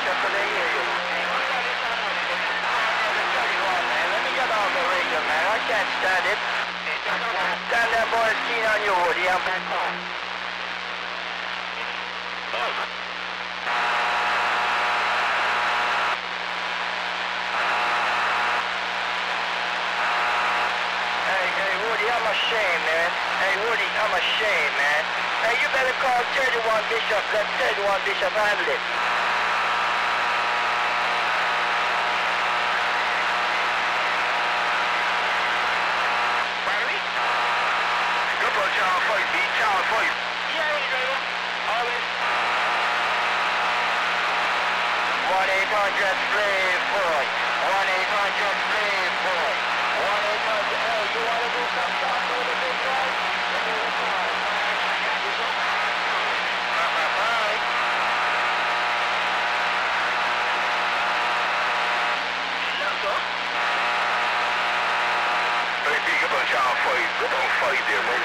so they hear you. Let me get off the radio, man. I can't stand it. Stand there, boys. Keen on you, Woody. I'm back home. Hey, Woody, I'm ashamed, man. Hey, Woody, I'm ashamed, man. Hey, you better call 31 Bishop. Let 31 Bishop handle it. Charles Foyt, B. Charles Foyt. Yeah, driver. Always. 1-800-SLAVE boy. 1-800-SLAVE boy. 1-800. Hey, you want to do some talking with the big guy? Let me reply. Bye. Hey, B, get on Charles Foyt. Get on Foyt there, man.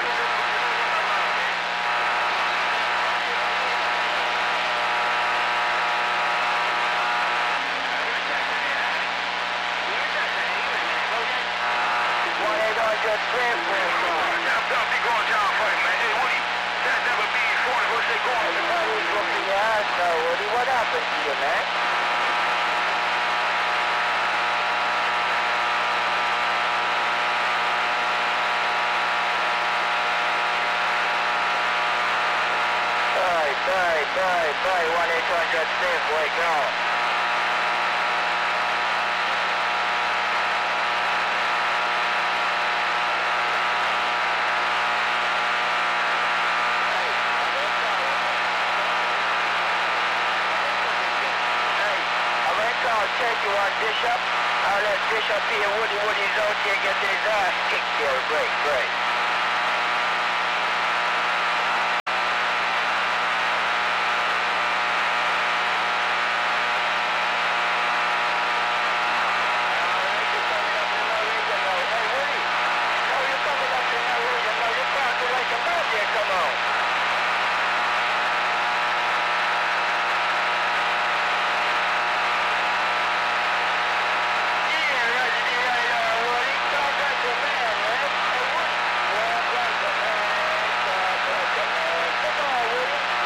Just playing for him. Don't be going down for him, man. Hey, Woody, that never be funny. What's they going? Everybody's looking your ass now, Woody. What happened to you, man? Bye. 1-800-SLAVE boy, go. Take you on Bishop. I'll let Bishop here. Woody's out here getting his ass kicked there. Great.